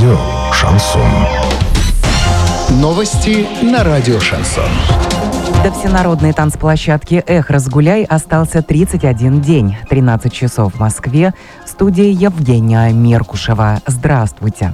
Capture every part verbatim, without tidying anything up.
Радио «Шансон». Новости на радио «Шансон». До всенародной танцплощадки «Эх, разгуляй» остался тридцать один день. тринадцать часов в Москве. Студия Евгения Меркушева. Здравствуйте.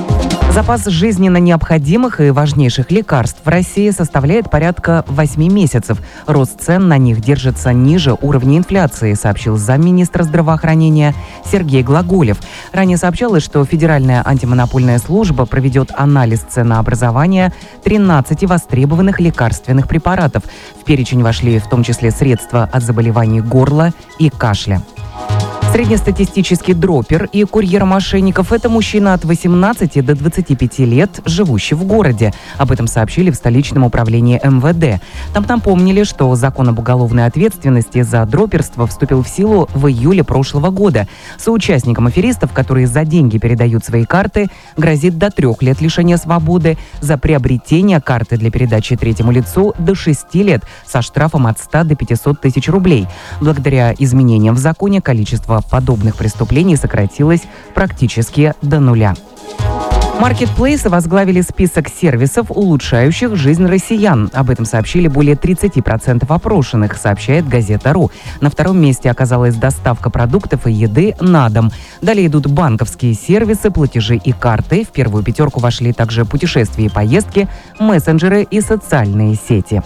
Запас жизненно необходимых и важнейших лекарств в России составляет порядка восьми месяцев. Рост цен на них держится ниже уровня инфляции, сообщил замминистра здравоохранения Сергей Глаголев. Ранее сообщалось, что Федеральная антимонопольная служба проведет анализ ценообразования тринадцати востребованных лекарственных препаратов. В перечень вошли в том числе средства от заболеваний горла и кашля. Среднестатистический дропер и курьер мошенников – это мужчина от восемнадцати до двадцати пяти лет, живущий в городе. Об этом сообщили в столичном управлении эм вэ дэ. Там напомнили, что закон об уголовной ответственности за дроперство вступил в силу в июле прошлого года. Соучастникам аферистов, которые за деньги передают свои карты, грозит до трех лет лишения свободы, за приобретение карты для передачи третьему лицу до шести лет со штрафом от ста до пятисот тысяч рублей. Благодаря изменениям в законе количество подобных преступлений сократилось практически до нуля. Маркетплейсы возглавили список сервисов, улучшающих жизнь россиян. Об этом сообщили более тридцати процентов опрошенных, сообщает Газета.ру. На втором месте оказалась доставка продуктов и еды на дом. Далее идут банковские сервисы, платежи и карты. В первую пятерку вошли также путешествия и поездки, мессенджеры и социальные сети.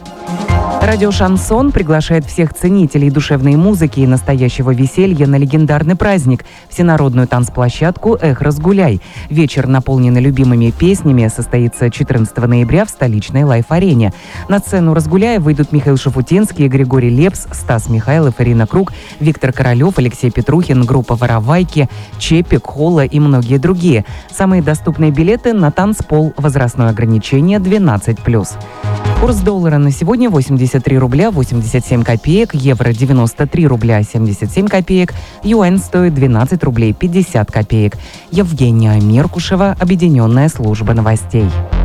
Радио «Шансон» приглашает всех ценителей душевной музыки и настоящего веселья на легендарный праздник – всенародную танцплощадку «Эх, разгуляй». Вечер, наполненный любимыми песнями, состоится четырнадцатого ноября в столичной Лайф-арене. На сцену «Разгуляя» выйдут Михаил Шафутинский, Григорий Лепс, Стас Михайлов, Ирина Круг, Виктор Королев, Алексей Петрухин, группа «Воровайки», Чепик, Холла и многие другие. Самые доступные билеты на танцпол. Возрастное ограничение двенадцать плюс. Курс доллара на сегодня восемьдесят три рубля восемьдесят семь копеек, евро девяносто три рубля семьдесят семь копеек, юань стоит двенадцать рублей пятьдесят копеек. Евгения Меркушева, Объединенная служба новостей.